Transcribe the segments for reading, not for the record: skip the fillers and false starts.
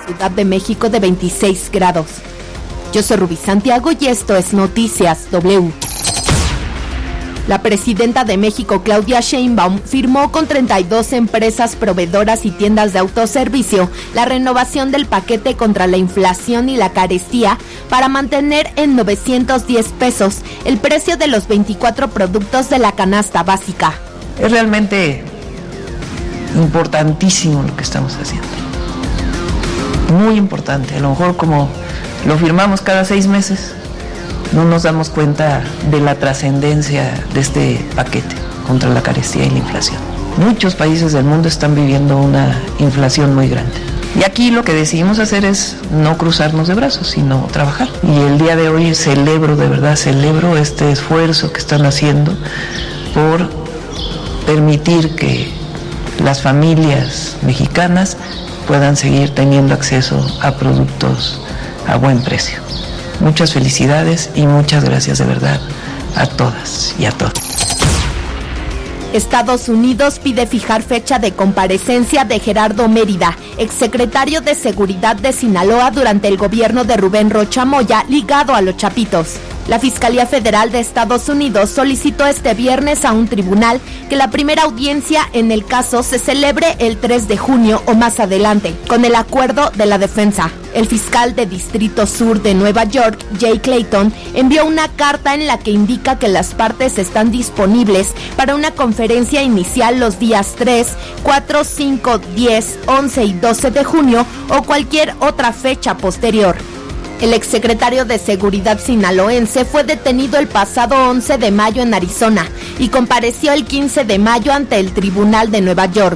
Ciudad de México de 26 grados. Yo soy Rubí Santiago y esto es Noticias W. La presidenta de México, Claudia Sheinbaum, firmó con 32 empresas proveedoras y tiendas de autoservicio la renovación del paquete contra la inflación y la carestía para mantener en 910 pesos el precio de los 24 productos de la canasta básica. Es realmente importantísimo lo que estamos haciendo. Muy importante. A lo mejor como lo firmamos cada 6 meses, no nos damos cuenta de la trascendencia de este paquete contra la carestía y la inflación. Muchos países del mundo están viviendo una inflación muy grande. Y aquí lo que decidimos hacer es no cruzarnos de brazos, sino trabajar. Y el día de hoy celebro, de verdad celebro este esfuerzo que están haciendo por permitir que las familias mexicanas puedan seguir teniendo acceso a productos a buen precio. Muchas felicidades y muchas gracias de verdad a todas y a todos. Estados Unidos pide fijar fecha de comparecencia de Gerardo Mérida, exsecretario de Seguridad de Sinaloa durante el gobierno de Rubén Rocha Moya, ligado a los Chapitos. La Fiscalía Federal de Estados Unidos solicitó este viernes a un tribunal que la primera audiencia en el caso se celebre el 3 de junio o más adelante, con el acuerdo de la defensa. El fiscal de Distrito Sur de Nueva York, Jay Clayton, envió una carta en la que indica que las partes están disponibles para una conferencia inicial los días 3, 4, 5, 10, 11 y 12 de junio o cualquier otra fecha posterior. El exsecretario de Seguridad sinaloense fue detenido el pasado 11 de mayo en Arizona y compareció el 15 de mayo ante el Tribunal de Nueva York.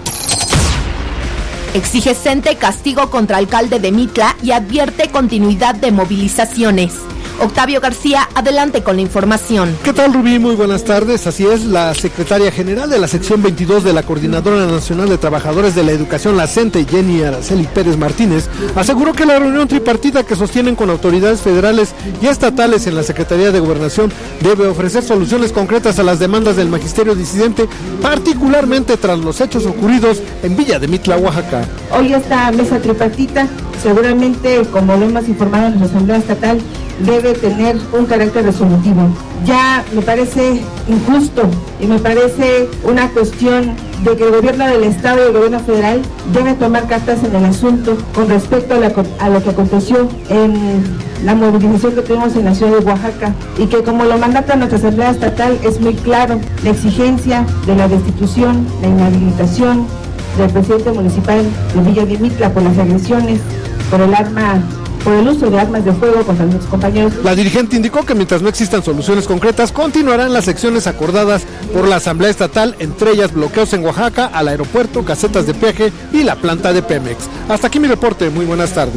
Exige CENTE castigo contra alcalde de Mitla y advierte continuidad de movilizaciones. Octavio García, adelante con la información. ¿Qué tal, Rubí? Muy buenas tardes. Así es, la secretaria general de la sección 22 de la Coordinadora Nacional de Trabajadores de la Educación, la CENTE, Jenny Araceli Pérez Martínez, aseguró que la reunión tripartita que sostienen con autoridades federales y estatales en la Secretaría de Gobernación debe ofrecer soluciones concretas a las demandas del magisterio disidente, particularmente tras los hechos ocurridos en Villa de Mitla, Oaxaca. Hoy esta mesa tripartita, seguramente, como lo hemos informado en la Asamblea Estatal, debe tener un carácter resolutivo. Ya me parece injusto y me parece una cuestión de que el gobierno del Estado y el gobierno federal deben tomar cartas en el asunto con respecto a lo que aconteció en la movilización que tuvimos en la ciudad de Oaxaca, y que, como lo mandata nuestra Asamblea Estatal, es muy claro la exigencia de la destitución, la inhabilitación del presidente municipal de Villa de Mitla por las agresiones, por el uso de armas de fuego contra nuestros compañeros. La dirigente indicó que mientras no existan soluciones concretas, continuarán las acciones acordadas por la Asamblea Estatal, entre ellas bloqueos en Oaxaca, al aeropuerto, casetas de peaje y la planta de Pemex. Hasta aquí mi reporte, muy buenas tardes.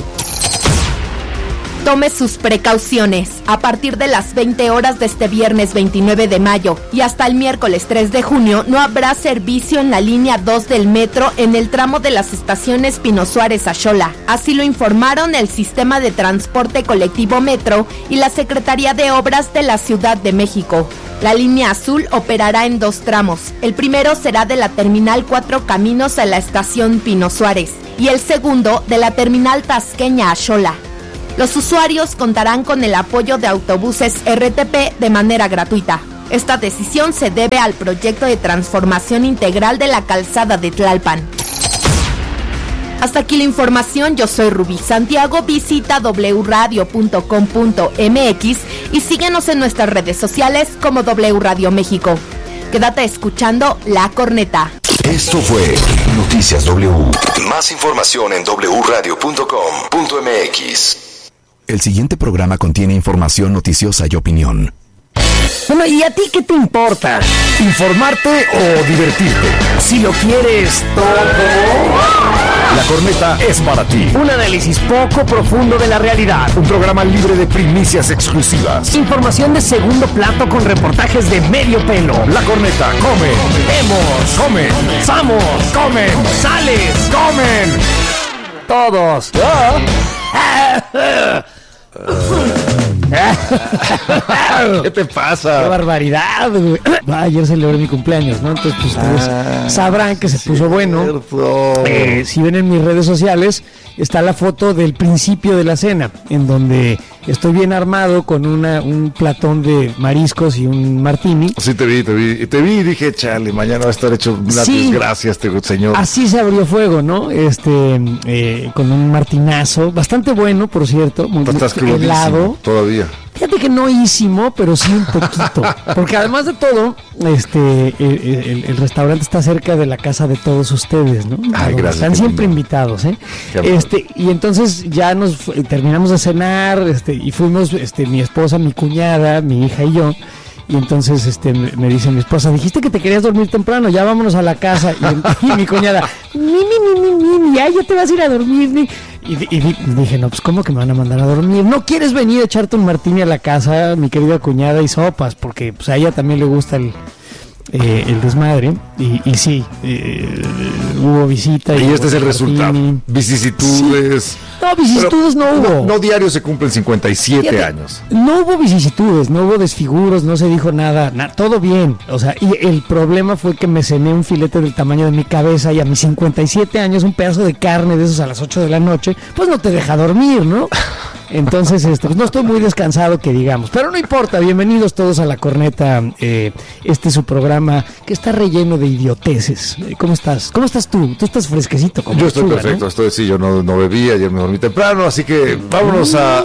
Tome sus precauciones. A partir de las 20 horas de este viernes 29 de mayo y hasta el miércoles 3 de junio no habrá servicio en la línea 2 del metro en el tramo de las estaciones Pino Suárez a Xola. Así lo informaron el Sistema de Transporte Colectivo Metro y la Secretaría de Obras de la Ciudad de México. La línea azul operará en 2 tramos. El primero será de la Terminal 4 Caminos a la estación Pino Suárez y el segundo de la Terminal Tasqueña a Xola. Los usuarios contarán con el apoyo de autobuses RTP de manera gratuita. Esta decisión se debe al proyecto de transformación integral de la calzada de Tlalpan. Hasta aquí la información, yo soy Rubí Santiago, visita wradio.com.mx y síguenos en nuestras redes sociales como W Radio México. Quédate escuchando La Corneta. Esto fue Noticias W. Más información en wradio.com.mx. El siguiente programa contiene información noticiosa y opinión. Bueno, ¿y a ti qué te importa? ¿Informarte o divertirte? Si lo quieres todo, La Corneta es para ti. Un análisis poco profundo de la realidad. Un programa libre de primicias exclusivas. Información de segundo plato con reportajes de medio pelo. La Corneta, come, vemos, comen, samos, comen, sales, comen. Todos. ¿Qué te pasa? ¡Qué barbaridad, güey! Ayer celebré mi cumpleaños, ¿no? Entonces, pues ustedes sabrán que se puso bueno. Si ven en mis redes sociales, está la foto del principio de la cena, en donde estoy bien armado con un platón de mariscos y un martini. Sí, te vi y dije, chale, mañana va a estar hecho una desgracia este señor. Así se abrió fuego, ¿no? Con un martinazo, bastante bueno, por cierto, muy helado. Todavía. Fíjate que noísimo, pero sí un poquito. Porque además de todo, el restaurante está cerca de la casa de todos ustedes, ¿no? Ay, gracias. Están siempre invitados, ¿eh? Y entonces ya terminamos de cenar, y fuimos, mi esposa, mi cuñada, mi hija y yo. Y entonces me dice mi esposa, dijiste que te querías dormir temprano, ya vámonos a la casa. Y mi cuñada, ya te vas a ir a dormir. Y dije, no, pues ¿cómo que me van a mandar a dormir? ¿No quieres venir a echarte un martini a la casa, mi querida cuñada, y sopas? Porque pues a ella también le gusta el desmadre. Y sí, hubo visita. Y este es el resultado. Vicisitudes. Sí. No, vicisitudes no hubo. No diario se cumplen 57 años. No hubo vicisitudes, no hubo desfiguros, no se dijo nada, todo bien. O sea, y el problema fue que me cené un filete del tamaño de mi cabeza y a mis 57 años un pedazo de carne de esos a las 8 de la noche, pues no te deja dormir, ¿no? Entonces, pues no estoy muy descansado, que digamos. Pero no importa, bienvenidos todos a La Corneta. Este es su programa que está relleno de idioteces. ¿Cómo estás? ¿Cómo estás tú? Tú estás fresquecito. Como yo estoy perfecto, ¿no? Yo no bebí, ayer me dormí temprano, así que vámonos a...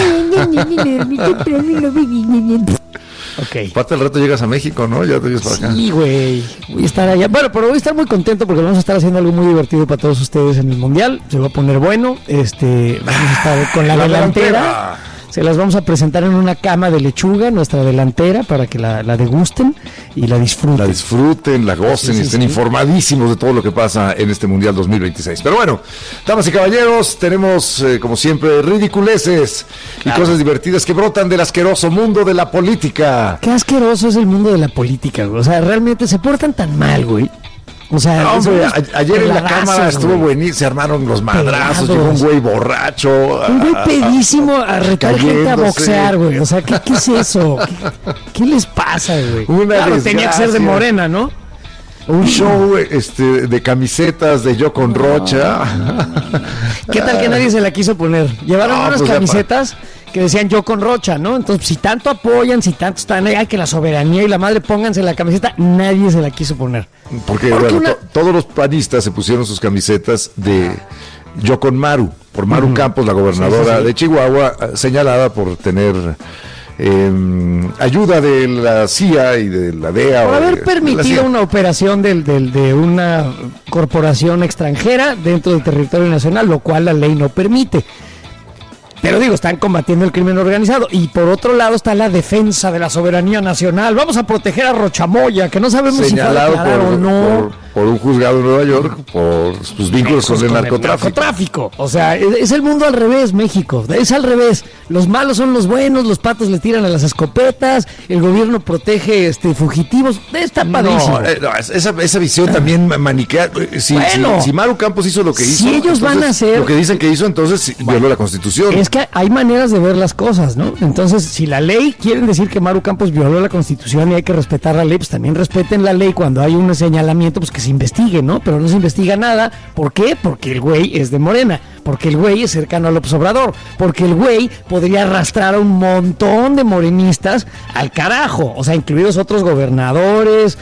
Ok. Parte del rato llegas a México, ¿no? Ya te vienes para acá. Sí, güey. Voy a estar allá. Bueno, pero voy a estar muy contento porque vamos a estar haciendo algo muy divertido para todos ustedes en el Mundial. Se va a poner bueno. Vamos a estar con la delantera. Se las vamos a presentar en una cama de lechuga, nuestra delantera, para que la degusten y la disfruten. La disfruten, la gocen y estén informadísimos de todo lo que pasa en este Mundial 2026. Pero bueno, damas y caballeros, tenemos, como siempre, ridiculeces y cosas divertidas que brotan del asqueroso mundo de la política. Qué asqueroso es el mundo de la política, güey. O sea, realmente se portan tan mal, güey. O sea, no, hombre, ayer en la cámara estuvo buenísimo, se armaron los madrazos, llegó un güey borracho. Un güey pedísimo a retar gente a boxear, güey. O sea, ¿qué es eso? ¿Qué les pasa, güey? Claro, tenía que ser de Morena, ¿no? Un show de camisetas de Yo con Rocha. ¿Qué tal que nadie se la quiso poner? Llevaron unas camisetas que decían Yo con Rocha, ¿no? Entonces, si tanto apoyan, si tanto están ahí, que la soberanía y la madre pónganse la camiseta, nadie se la quiso poner. Porque bueno, todos los panistas se pusieron sus camisetas de Yo con Maru, por Maru Campos, la gobernadora de Chihuahua, señalada por tener ayuda de la CIA y de la DEA. Por haber permitido una operación de una corporación extranjera dentro del territorio nacional, lo cual la ley no permite. Pero digo, están combatiendo el crimen organizado. Y por otro lado está la defensa de la soberanía nacional. Vamos a proteger a Rochamoya, que no sabemos señalado si fue declarado o no. Por un juzgado de Nueva York, por sus vínculos con el narcotráfico. O sea, es el mundo al revés, México. Es al revés. Los malos son los buenos, los patos les tiran a las escopetas, el gobierno protege fugitivos. Está padrísimo. Esa visión también maniquea. Si Maru Campos hizo lo que hizo, si ellos van a hacer lo que dicen que hizo, entonces violó la Constitución. Es que hay maneras de ver las cosas, ¿no? Entonces, si la ley quieren decir que Maru Campos violó la Constitución y hay que respetar la ley, pues también respeten la ley cuando hay un señalamiento, pues que se investigue, ¿no? Pero no se investiga nada. ¿Por qué? Porque el güey es de Morena, porque el güey es cercano a López Obrador, porque el güey podría arrastrar a un montón de morenistas al carajo, o sea, incluidos otros gobernadores,